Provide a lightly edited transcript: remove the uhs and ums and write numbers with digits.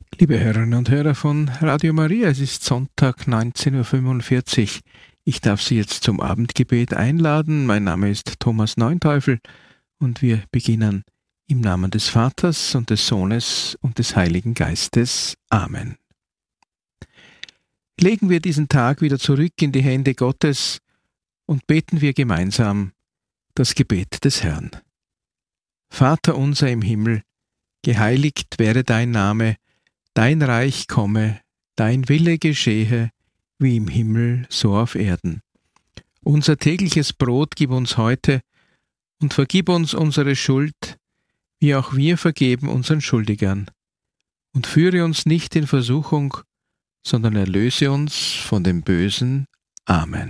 Liebe Hörerinnen und Hörer von Radio Maria, es ist Sonntag 19.45 Uhr. Ich darf Sie jetzt zum Abendgebet einladen. Mein Name ist Thomas Neunteufel und wir beginnen im Namen des Vaters und des Sohnes und des Heiligen Geistes. Amen. Legen wir diesen Tag wieder zurück in die Hände Gottes und beten wir gemeinsam das Gebet des Herrn. Vater unser im Himmel, geheiligt werde dein Name, dein Reich komme, dein Wille geschehe, wie im Himmel, so auf Erden. Unser tägliches Brot gib uns heute und vergib uns unsere Schuld, wie auch wir vergeben unseren Schuldigern. Und führe uns nicht in Versuchung, sondern erlöse uns von dem Bösen. Amen.